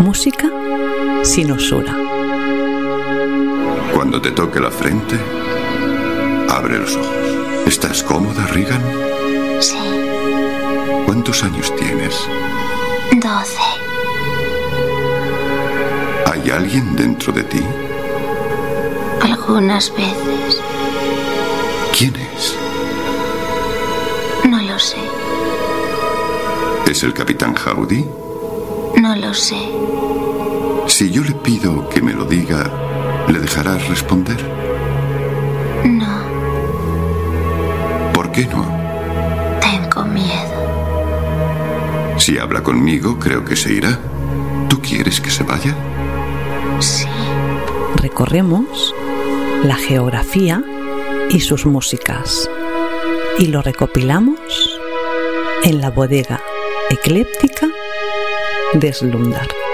Música sin usura. Cuando te toque la frente, abre los ojos. ¿Estás cómoda, Regan? Sí. ¿Cuántos años tienes? 12. ¿Hay alguien dentro de ti? Algunas veces. ¿Quién es? No lo sé. ¿Es el Capitán Howdy? No lo sé. Si yo le pido que me lo diga, ¿le dejarás responder? No. ¿Por qué no? Tengo miedo. Si habla conmigo, creo que se irá. ¿Tú quieres que se vaya? Sí. Recorremos la geografía y sus músicas y lo recopilamos en la bodega ecléptica de Slumdar.